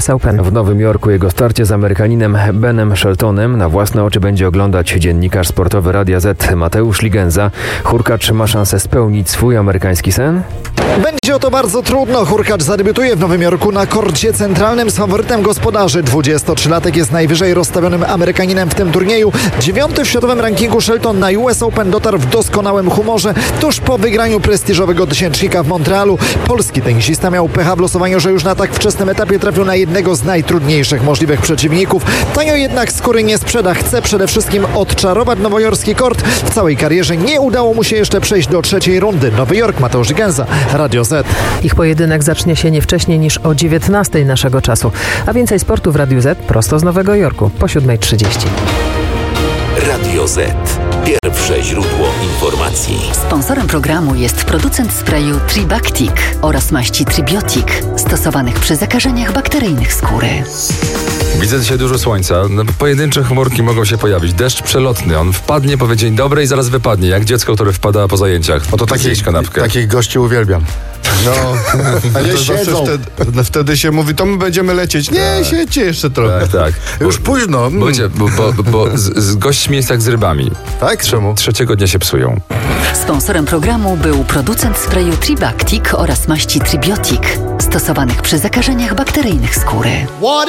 Open. W Nowym Jorku jego starcie z Amerykaninem Benem Sheltonem na własne oczy będzie oglądać dziennikarz sportowy Radia Z Mateusz Ligenza. Hurkacz ma szansę spełnić swój amerykański sen? Będzie o to bardzo trudno. Hurkacz zadebiutuje w Nowym Jorku na korcie centralnym z faworytem gospodarzy. 23-latek jest najwyżej rozstawionym Amerykaninem w tym turnieju. 9. w światowym rankingu Shelton na US Open dotarł w doskonałym humorze tuż po wygraniu prestiżowego tysięcznika w Montrealu. Polski tenisista miał pecha w losowaniu, że już na tak wczesnym etapie trafił na jednego z najtrudniejszych możliwych przeciwników. Tanio jednak skóry nie sprzeda. Chce przede wszystkim odczarować nowojorski kort. W całej karierze nie udało mu się jeszcze przejść do trzeciej rundy. Nowy Jork, Mateusz Ligenza, Radio Z. Ich pojedynek zacznie się nie wcześniej niż o 19:00 naszego czasu. A więcej sportu w Radiu Z prosto z Nowego Jorku po 7:30. Radio Z. Pierwsze źródło informacji. Sponsorem programu jest producent sprayu Tribactic oraz maści Tribiotic, stosowanych przy zakażeniach bakteryjnych skóry. Widzę dzisiaj dużo słońca. Pojedyncze chmurki mogą się pojawić. Deszcz przelotny. On wpadnie, powie dzień dobry i zaraz wypadnie. Jak dziecko, które wpada po zajęciach. Oto takich gości uwielbiam. No, a nie siedzą. Wtedy się mówi, to my będziemy lecieć. Nie, siedźcie jeszcze trochę. Tak. Już późno. Bo z gośćmi jest jak z rybami. Tak? Czemu? Trzeciego dnia się psują. Sponsorem programu był producent sprayu Tribactic oraz maści Tribiotic, stosowanych przy zakażeniach bakteryjnych skóry.